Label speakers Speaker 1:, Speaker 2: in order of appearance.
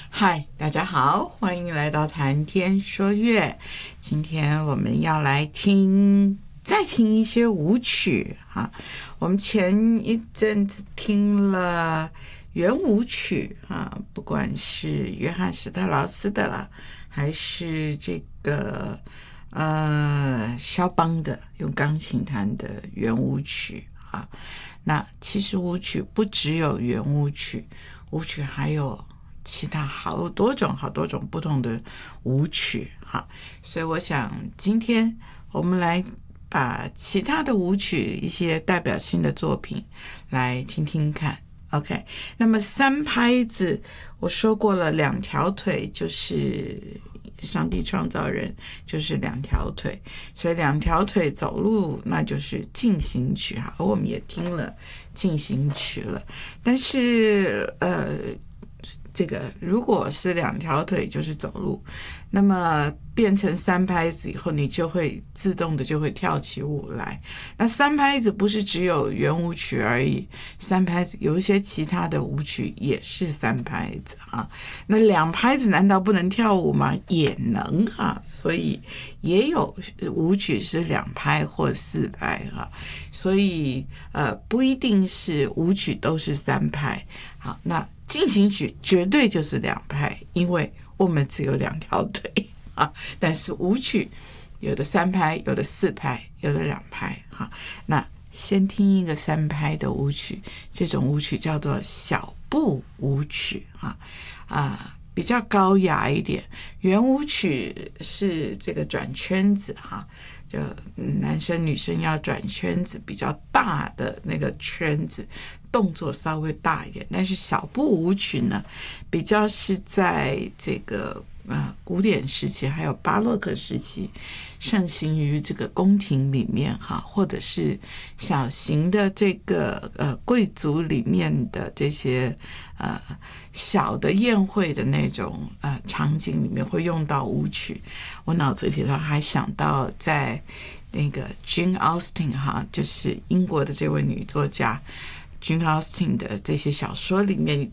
Speaker 1: 嗨，大家好，欢迎来到谈天说乐。今天我们要来再听一些舞曲哈。我们前一阵子听了圆舞曲哈，不管是约翰史特劳斯的啦，还是这个肖邦的用钢琴弹的圆舞曲啊。那其实舞曲不只有圆舞曲，舞曲还有其他好多种不同的舞曲哈，所以我想今天我们来把其他的舞曲一些代表性的作品来听听看。OK， 那么三拍子我说过了，两条腿就是上帝创造人就是两条腿，所以两条腿走路那就是进行曲哈，我们也听了进行曲了，但是这个如果是两条腿就是走路，那么变成三拍子以后，你就会自动的就会跳起舞来。那三拍子不是只有圆舞曲而已，三拍子有一些其他的舞曲也是三拍子啊。那两拍子难道不能跳舞吗？也能啊，所以也有舞曲是两拍或四拍啊。所以不一定是舞曲都是三拍。好，那进行曲绝对就是两拍，因为我们只有两条腿啊。但是舞曲有的三拍，有的四拍，有的两拍哈。那先听一个三拍的舞曲，这种舞曲叫做小步舞曲比较高雅一点。圆舞曲是这个转圈子哈，就男生女生要转圈子，比较大的那个圈子，动作稍微大一点。但是小步舞曲呢，比较是在这个古典时期还有巴洛克时期盛行于这个宫廷里面哈，或者是小型的这个贵族里面的这些小的宴会的那种场景里面会用到舞曲。我脑子里头还想到在那个 Jane Austen 哈，就是英国的这位女作家Jane Austen 的这些小说里面，你